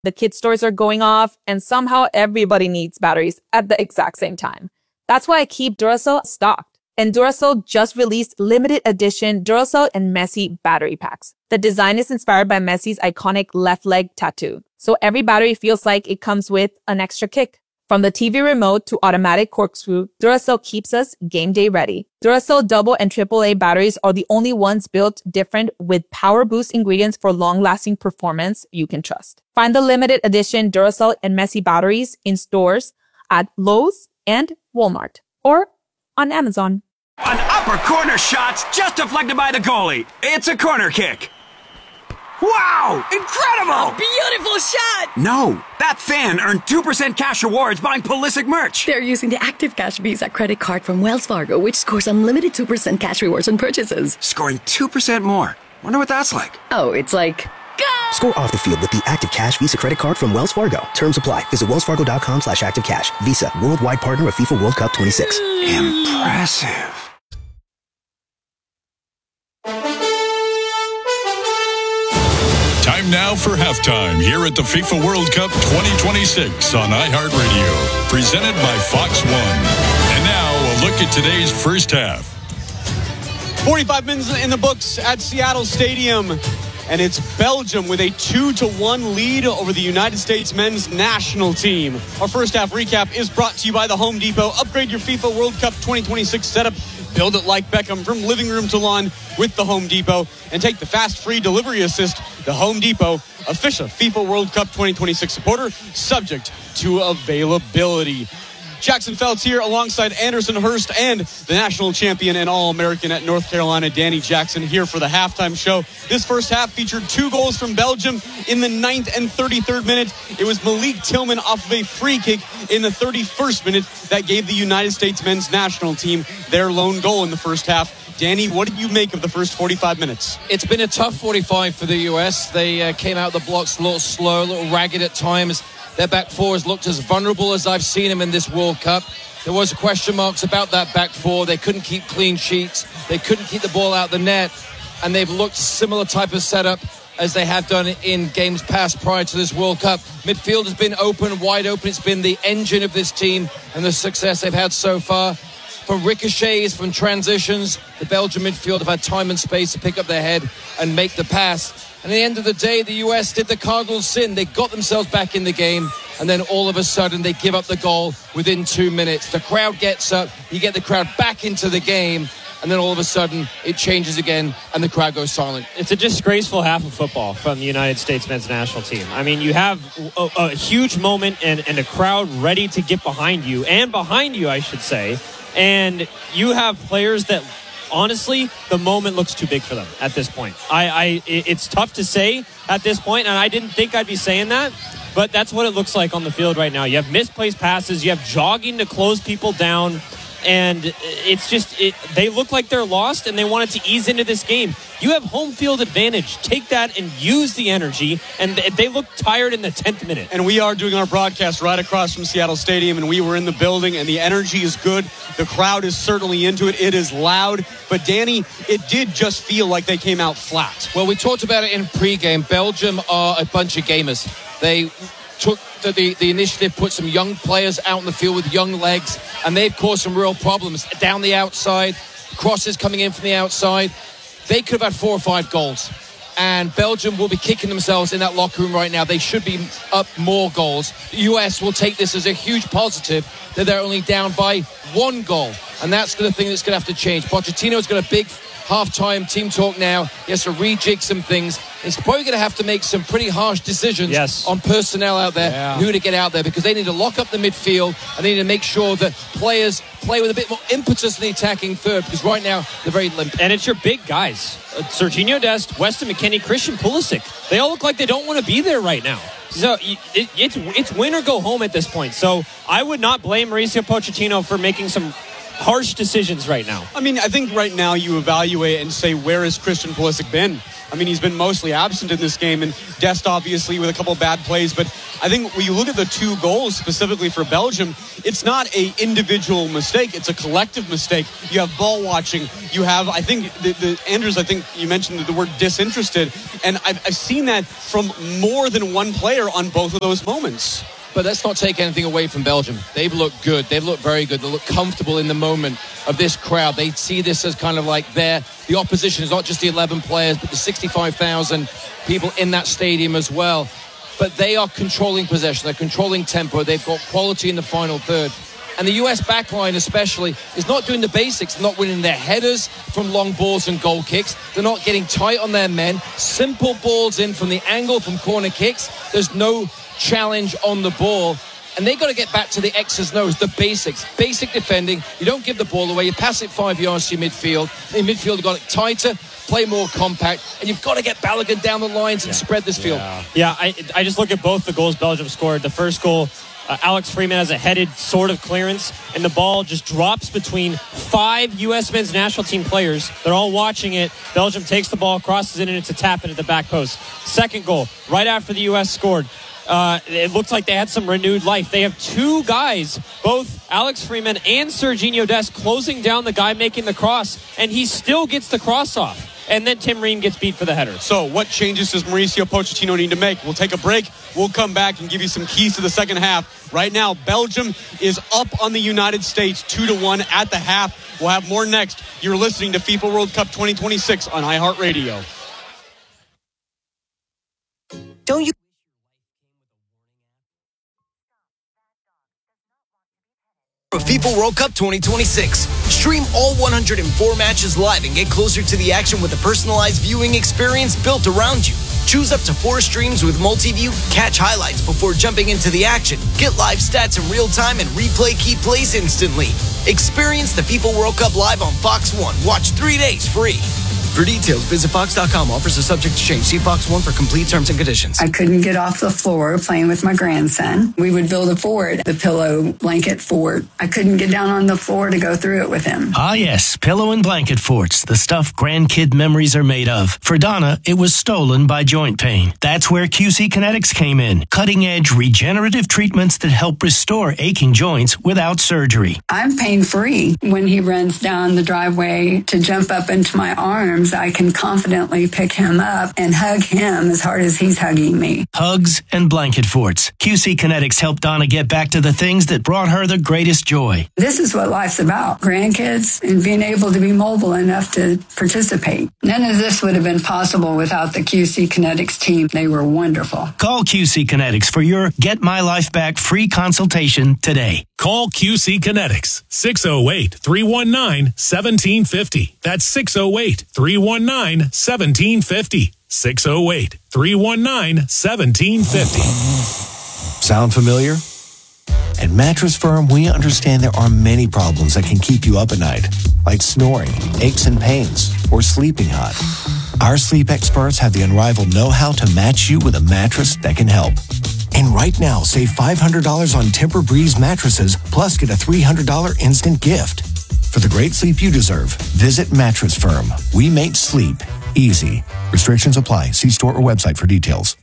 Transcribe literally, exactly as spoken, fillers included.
The kid stores are going off, and somehow everybody needs batteries at the exact same time. That's why I keep Duracell stocked. And Duracell just released limited edition Duracell and Messi battery packs. The design is inspired by Messi's iconic left leg tattoo. So every battery feels like it comes with an extra kick. From the T V remote to automatic corkscrew, Duracell keeps us game day ready. Duracell double and triple A batteries are the only ones built different with power boost ingredients for long-lasting performance you can trust. Find the limited edition Duracell and Messi batteries in stores at Lowe's and Walmart or on Amazon. An upper corner shot's just deflected by the goalie. It's a corner kick. Wow! Incredible! A beautiful shot! No, that fan earned two percent cash rewards buying Pulisic merch. They're using the Active Cash Visa credit card from Wells Fargo, which scores unlimited two percent cash rewards on purchases. Scoring two percent more. Wonder what that's like. Oh, it's like... Go! Score off the field with the Active Cash Visa credit card from Wells Fargo. Terms apply. Visit wellsfargo.com slash activecash. Visa, worldwide partner of FIFA World Cup twenty-six. Impressive. Time now for halftime here at the FIFA World Cup twenty twenty-six on iHeartRadio, presented by Fox One. And now a look at today's first half. forty-five minutes in the books at Seattle Stadium, and it's Belgium with a two to one lead over the United States men's national team. Our first half recap is brought to you by the Home Depot. Upgrade your FIFA World Cup twenty twenty-six setup. Build it like Beckham from living room to lawn with the Home Depot. And take the fast free delivery assist. The Home Depot, official FIFA World Cup twenty twenty-six supporter, subject to availability. Jackson Feltz here alongside Anderson Hurst and the national champion and All-American at North Carolina, Danny Jackson, here for the halftime show. This first half featured two goals from Belgium in the ninth and thirty-third minute. It was Malik Tillman off of a free kick in the thirty-first minute that gave the United States men's national team their lone goal in the first half. Danny, what did you make of the first forty-five minutes? It's been a tough forty-five for the U S. They uh, came out the blocks a little slow, a little ragged at times. Their back four has looked as vulnerable as I've seen them in this World Cup. There was question marks about that back four. They couldn't keep clean sheets. They couldn't keep the ball out the net. And they've looked similar type of setup as they have done in games past prior to this World Cup. Midfield has been open, wide open. It's been the engine of this team and the success they've had so far. From ricochets, from transitions, the Belgian midfield have had time and space to pick up their head and make the pass. And at the end of the day, the U S did the cardinal sin. They got themselves back in the game, and then all of a sudden they give up the goal within two minutes. The crowd gets up, you get the crowd back into the game, and then all of a sudden it changes again and the crowd goes silent. It's a disgraceful half of football from the United States men's national team. I mean, you have a, a huge moment and, and a crowd ready to get behind you, and behind you, I should say. And you have players that, honestly, the moment looks too big for them at this point. I, I, it's tough to say at this point, and I didn't think I'd be saying that, but that's what it looks like on the field right now. You have misplaced passes, you have jogging to close people down, and it's just, it, they look like they're lost, and they wanted to ease into this game. You have home field advantage. Take that and use the energy, and they look tired in the tenth minute. And we are doing our broadcast right across from Seattle Stadium, and we were in the building, and the energy is good. The crowd is certainly into it. It is loud. But, Danny, it did just feel like they came out flat. Well, we talked about it in pregame. Belgium are a bunch of gamers. They took the, the, the initiative, put some young players out in the field with young legs, and they've caused some real problems. Down the outside, crosses coming in from the outside. They could have had four or five goals. And Belgium will be kicking themselves in that locker room right now. They should be up more goals. The U S will take this as a huge positive that they're only down by one goal. And that's the thing that's going to have to change. Pochettino's got a big half-time team talk now. He has to rejig some things. He's probably going to have to make some pretty harsh decisions yes. on personnel out there, yeah. who to get out there, because they need to lock up the midfield and they need to make sure that players play with a bit more impetus in the attacking third, because right now they're very limp. And it's your big guys. Uh, Serginho Dest, Weston McKennie, Christian Pulisic. They all look like they don't want to be there right now. So it, it's, it's win or go home at this point. So I would not blame Mauricio Pochettino for making some harsh decisions right now. I mean, I think right now you evaluate and say, where has Christian Pulisic been? I mean, he's been mostly absent in this game, and Dest obviously with a couple of bad plays. But I think when you look at the two goals specifically for Belgium, it's not a individual mistake. It's a collective mistake. You have ball watching. You have, I think, the, the Anders, I think you mentioned the word disinterested. And I've, I've seen that from more than one player on both of those moments. But let's not take anything away from Belgium. They've looked good. They've looked very good. They look comfortable in the moment of this crowd. They see this as kind of like their, the opposition is not just the eleven players, but the sixty-five thousand people in that stadium as well. But they are controlling possession. They're controlling tempo. They've got quality in the final third. And the U S backline especially is not doing the basics. They're not winning their headers from long balls and goal kicks. They're not getting tight on their men. Simple balls in from the angle, from corner kicks. There's no challenge on the ball. And they got to get back to the X's and O's, the basics. Basic defending. You don't give the ball away. You pass it five yards to your midfield. In midfield, you've got it tighter, play more compact, and you've got to get Balogun down the lines and yeah. spread this field. Yeah, yeah I, I just look at both the goals Belgium scored. The first goal, Uh, Alex Freeman has a headed sort of clearance, and the ball just drops between five U S men's national team players. They're all watching it. Belgium takes the ball, crosses it, and it's a tap into the back post. Second goal, right after the U S scored. Uh, it looks like they had some renewed life. They have two guys, both Alex Freeman and Serginho Dest, closing down the guy making the cross, and he still gets the cross off. And then Tim Ream gets beat for the header. So what changes does Mauricio Pochettino need to make? We'll take a break. We'll come back and give you some keys to the second half. Right now, Belgium is up on the United States two to one at the half. We'll have more next. You're listening to FIFA World Cup twenty twenty-six on iHeartRadio. Don't you? FIFA World Cup twenty twenty-six. Stream all one hundred four matches live and get closer to the action with a personalized viewing experience built around you. Choose up to four streams with multi-view, catch highlights before jumping into the action, get live stats in real time, and replay key plays instantly. Experience the FIFA World Cup live on Fox One. Watch three days free. For details, visit Fox dot com. Offers are subject to change. See Fox One for complete terms and conditions. I couldn't get off the floor playing with my grandson. We would build a fort, the pillow blanket fort. I couldn't get down on the floor to go through it with him. Ah, yes, pillow and blanket forts, the stuff grandkid memories are made of. For Donna, it was stolen by joint pain. That's where Q C Kinetics came in. Cutting-edge regenerative treatments that help restore aching joints without surgery. I'm pain-free. When he runs down the driveway to jump up into my arms, I can confidently pick him up and hug him as hard as he's hugging me. Hugs and blanket forts. Q C Kinetics helped Donna get back to the things that brought her the greatest joy. This is what life's about. Grandkids and being able to be mobile enough to participate. None of this would have been possible without the Q C Kinetics team. They were wonderful. Call Q C Kinetics for your Get My Life Back free consultation today. Call Q C Kinetics, six oh eight, three one nine, one seven five oh. That's six oh eight, three one nine, one seven five oh. six oh eight, three one nine, one seven five oh. Sound familiar? At Mattress Firm, we understand there are many problems that can keep you up at night, like snoring, aches and pains, or sleeping hot. Our sleep experts have the unrivaled know-how to match you with a mattress that can help. And right now, save five hundred dollars on Tempur-Breeze mattresses, plus get a three hundred dollars instant gift. For the great sleep you deserve, visit Mattress Firm. We make sleep easy. Restrictions apply. See store or website for details.